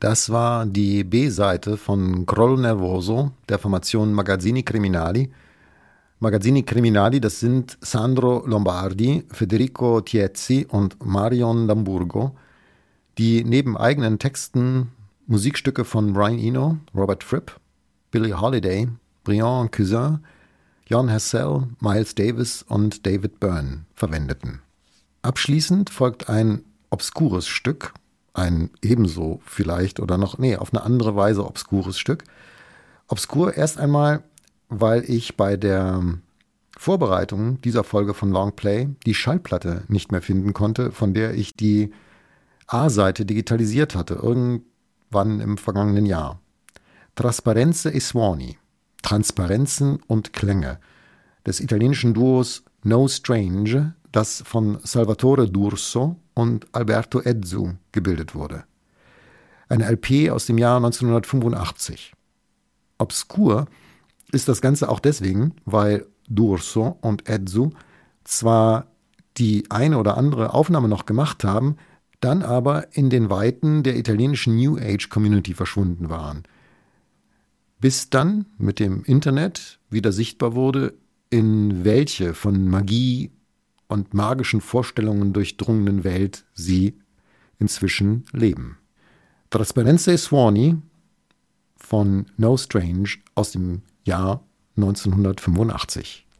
Das war die B-Seite von Crollo Nervoso der Formation Magazzini Criminali. Magazzini Criminali, das sind Sandro Lombardi, Federico Tiezzi und Marion Lamburgo, die neben eigenen Texten Musikstücke von Brian Eno, Robert Fripp, Billie Holiday, Brian Cousin, Jon Hassell, Miles Davis und David Byrne verwendeten. Abschließend folgt ein obskures Stück, ein ebenso vielleicht oder noch, auf eine andere Weise obskures Stück. Obskur erst einmal, weil ich bei der Vorbereitung dieser Folge von Longplay die Schallplatte nicht mehr finden konnte, von der ich die A-Seite digitalisiert hatte, irgendwann im vergangenen Jahr. Trasparenze e Suoni, Transparenzen und Klänge des italienischen Duos No Strange, das von Salvatore D'Urso und Alberto Ezzu gebildet wurde. Eine LP aus dem Jahr 1985. Obskur ist das Ganze auch deswegen, weil D'Urso und Ezzu zwar die eine oder andere Aufnahme noch gemacht haben, dann aber in den Weiten der italienischen New Age Community verschwunden waren. Bis dann mit dem Internet wieder sichtbar wurde, in welche von Magie und magischen Vorstellungen durchdrungenen Welt sie inzwischen leben. Trasparenze e Suoni von No Strange aus dem Jahr 1985.